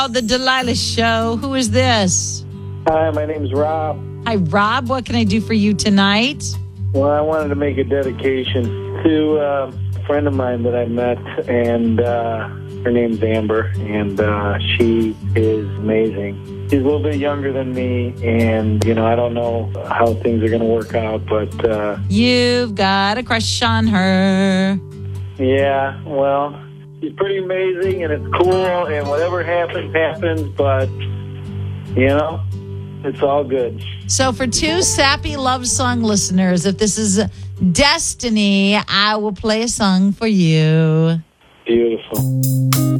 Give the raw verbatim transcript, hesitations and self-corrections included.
The Delilah Show. Who is this? Hi, my name's Rob. Hi, Rob. What can I do for you tonight? Well, I wanted to make a dedication to uh, a friend of mine that I met, and uh, her name's Amber, and uh, she is amazing. She's a little bit younger than me, and, you know, I don't know how things are going to work out, but... Uh, You've got a crush on her. Yeah, well... She's pretty amazing, and it's cool, and whatever happens, happens, but, you know, it's all good. So for two sappy love song listeners, if this is destiny, I will play a song for you. Beautiful.